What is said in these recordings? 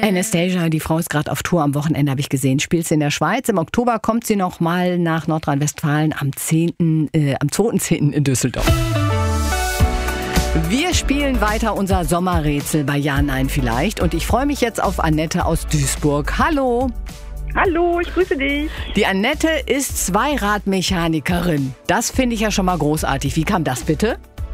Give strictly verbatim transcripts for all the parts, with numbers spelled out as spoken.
Anastasia, die Frau ist gerade auf Tour. Am Wochenende habe ich gesehen, spielt sie in der Schweiz. Im Oktober kommt sie noch mal nach Nordrhein-Westfalen am zehnten Äh, am zweiten zehnten in Düsseldorf. Wir spielen weiter unser Sommerrätsel bei Ja, Nein, Vielleicht. Und ich freue mich jetzt auf Annette aus Duisburg. Hallo. Hallo, ich grüße dich. Die Annette ist Zweiradmechanikerin. Das finde ich ja schon mal großartig. Wie kam das bitte?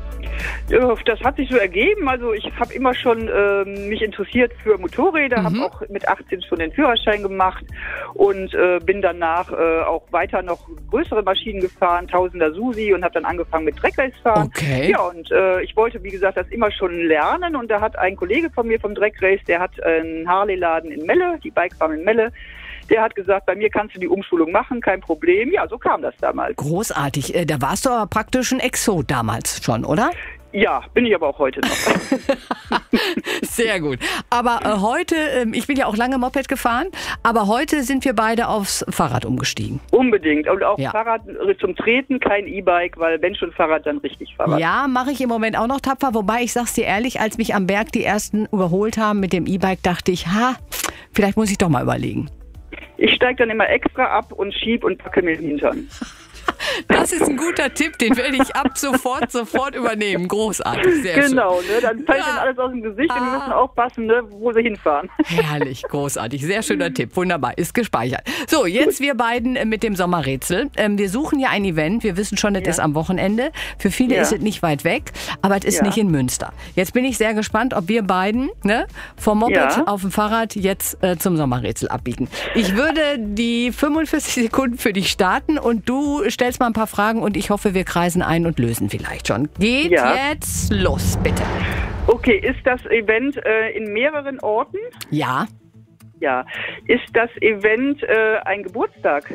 Das hat sich so ergeben. Also ich habe immer schon äh, mich interessiert für Motorräder, mhm. habe auch mit achtzehn schon den Führerschein gemacht und äh, bin danach äh, auch weiter noch größere Maschinen gefahren, Tausender Susi, und habe dann angefangen mit Drag-Race fahren. Okay. Ja, und äh, ich wollte, wie gesagt, das immer schon lernen, und da hat ein Kollege von mir vom Drag-Race, der hat einen Harley-Laden in Melle, die Bike-Farm in Melle. Der hat gesagt, bei mir kannst du die Umschulung machen, kein Problem. Ja, so kam das damals. Großartig. Äh, Da warst du aber praktisch ein Exot damals schon, oder? Ja, bin ich aber auch heute noch. Sehr gut. Aber äh, heute, äh, ich bin ja auch lange Moped gefahren, aber heute sind wir beide aufs Fahrrad umgestiegen. Unbedingt. Und auch Ja. Fahrrad zum Treten, kein E-Bike, weil wenn schon Fahrrad, dann richtig Fahrrad. Ja, mache ich im Moment auch noch tapfer. Wobei, ich sag's dir ehrlich, als mich am Berg die ersten überholt haben mit dem E-Bike, dachte ich, ha, vielleicht muss ich doch mal überlegen. Ich steige dann immer extra ab und schieb und packe mir den Hintern. Das ist ein guter Tipp, den werde ich ab sofort, sofort übernehmen. Großartig, sehr schön. Genau, ne? Dann fällt Ja. dann alles aus dem Gesicht und wir Ah. müssen aufpassen, ne, wo sie hinfahren. Herrlich, großartig, sehr schöner Tipp, wunderbar, ist gespeichert. So, jetzt wir beiden äh, mit dem Sommerrätsel. Ähm, wir suchen ja ein Event, wir wissen schon, das Ja. ist am Wochenende. Für viele Ja. ist es nicht weit weg, aber es ist Ja. nicht in Münster. Jetzt bin ich sehr gespannt, ob wir beiden ne, vom Moped Ja. auf dem Fahrrad jetzt äh, zum Sommerrätsel abbiegen. Ich würde die fünfundvierzig Sekunden für dich starten und du stellst mal ein paar Fragen und ich hoffe, wir kreisen ein und lösen vielleicht schon. Geht Ja. jetzt los, bitte. Okay, ist das Event äh, in mehreren Orten? Ja. Ja. Ist das Event äh, ein Geburtstag?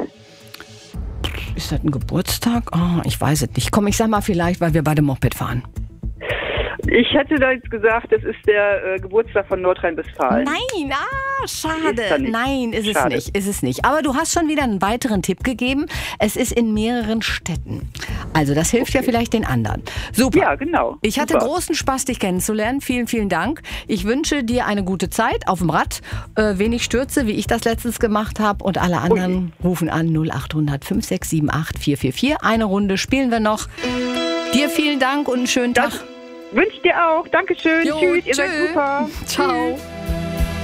Ist das ein Geburtstag? Oh, ich weiß es nicht. Komm, ich sag mal vielleicht, weil wir beide Moped fahren. Ich hätte da jetzt gesagt, das ist der äh, Geburtstag von Nordrhein-Westfalen. Nein, ah, schade. Ist da nicht. Nein, ist es Schade. nicht, ist es nicht. Aber du hast schon wieder einen weiteren Tipp gegeben. Es ist in mehreren Städten. Also das hilft ja vielleicht den anderen. Super. Ja, genau. Ich hatte Super. großen Spaß, dich kennenzulernen. Vielen, vielen Dank. Ich wünsche dir eine gute Zeit auf dem Rad. Äh, wenig Stürze, wie ich das letztens gemacht habe. Und alle anderen rufen an null acht hundert fünf sechs sieben acht vier vier vier. Eine Runde spielen wir noch. Dir vielen Dank und einen schönen Das Tag. wünsche ich dir auch. Dankeschön. Jo, Tschüss. Ihr seid tschö. super. Ciao. Tschüss.